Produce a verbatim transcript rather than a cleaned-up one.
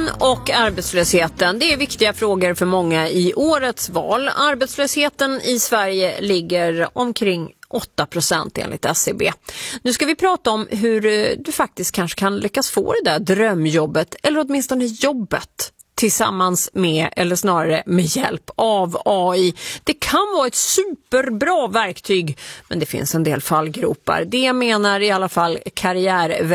Jobben och arbetslösheten, det är viktiga frågor för många i årets val. Arbetslösheten i Sverige ligger omkring åtta procent enligt S C B. Nu ska vi prata om hur du faktiskt kanske kan lyckas få det där drömjobbet, eller åtminstone jobbet, tillsammans med, eller snarare med hjälp av A I. Det kan vara ett superbra verktyg, men det finns en del fallgropar. Det menar i alla fall karriär